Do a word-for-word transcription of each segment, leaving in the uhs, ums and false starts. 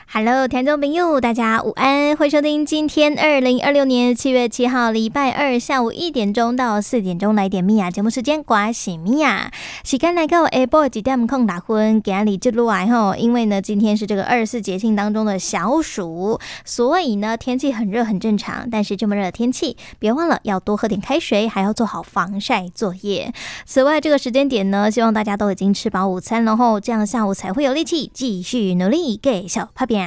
Hello， 听众朋友，大家午安，欢迎收听今天二零二六年七月七号礼拜二下午一点钟到四点钟来点米娅节目时间，我是米娅。时间来到下晡一点空六分，今日就落来吼，因为呢今天是这个二十四节气当中的小暑，所以呢天气很热很正常，但是这么热的天气，别忘了要多喝点开水，还要做好防晒作业。此外，这个时间点呢，希望大家都已经吃饱午餐了后，这样下午才会有力气继续努力给小拍片。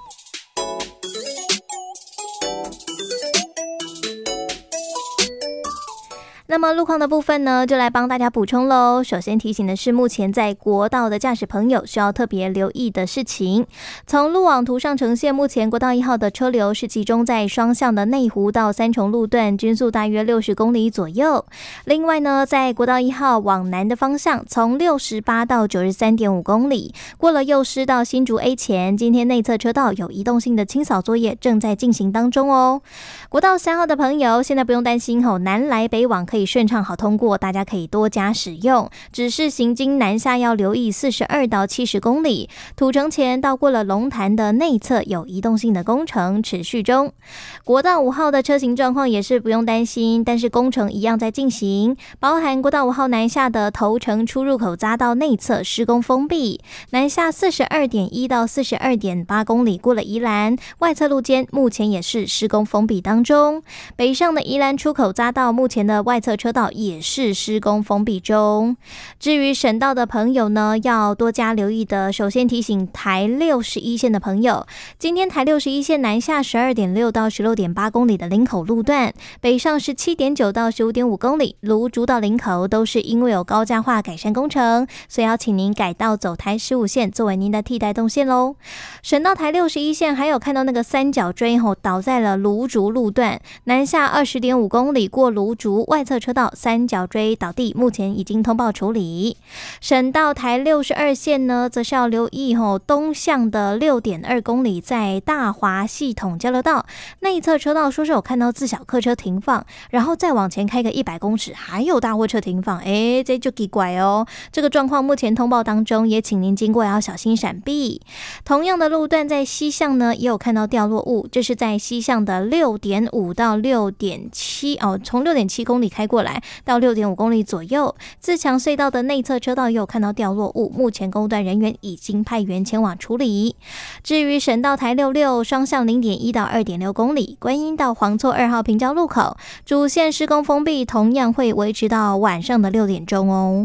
那么路况的部分呢，就来帮大家补充喽。首先提醒的是，目前在国道的驾驶朋友需要特别留意的事情。从路网图上呈现，目前国道一号的车流是集中在双向的内湖到三重路段，均速大约六十公里左右。另外呢，在国道一号往南的方向，从六十八到九十三点五公里，过了幼师到新竹 A 前，今天内侧车道有移动性的清扫作业正在进行当中哦。国道三号的朋友，现在不用担心吼，南来北往可以可以顺畅好通过，大家可以多加使用。只是行经南下要留意四十二到七十公里，土城前到过了龙潭的内侧有移动性的工程持续中。国道五号的车行状况也是不用担心，但是工程一样在进行，包含国道五号南下的头城出入口匝道内侧施工封闭，南下四十二点一到四十二点八公里过了宜兰外侧路肩目前也是施工封闭当中。北上的宜兰出口匝道目前的外侧车道也是施工封闭中。至于省道的朋友呢，要多加留意的，首先提醒台六十一线的朋友，今天台六十一线南下十二点六到十六点八公里的林口路段，北上十七点九到十五点五公里，芦竹到林口都是因为有高架化改善工程，所以要请您改道走台十五线作为您的替代动线咯。省道台六十一线还有看到那个三角锥后倒在了芦竹路段，南下二十点五公里过芦竹外侧车道三角锥倒地，目前已经通报处理。省道台六十二线呢，则是要留意吼，东向的六点二公里在大华系统交流道内侧车道，说是有看到自小客车停放，然后再往前开个一百公尺，还有大货车停放，诶，这就奇怪哦。这个状况目前通报当中，也请您经过要小心闪避。同样的路段在西向呢，也有看到掉落物，这是在西向的六点五到六点七哦，从六点七公里开过来到六点五公里左右，自强隧道的内侧车道也有看到掉落物，目前工段人员已经派员前往处理。至于省道台六六双向零点一到二点六公里，观音到黄厝二号平交路口主线施工封闭，同样会维持到晚上的六点钟哦。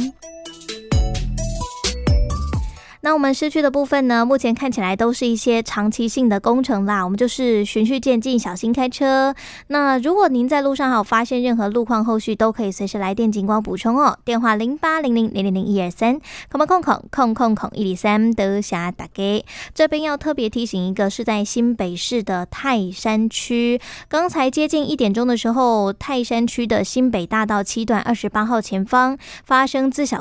那我们市区的部分呢，目前看起来都是一些长期性的工程啦，我们就是循序渐进，小心开车。那如果您在路上还有发现任何路况，后续都可以随时来电警广补充哦。电话零八零零零零零一二三，空空空空空空一零三的下打给。这边要特别提醒一个，是在新北市的泰山区，刚才接近一点钟的时候，泰山区的新北大道七段二十八号前方发生自小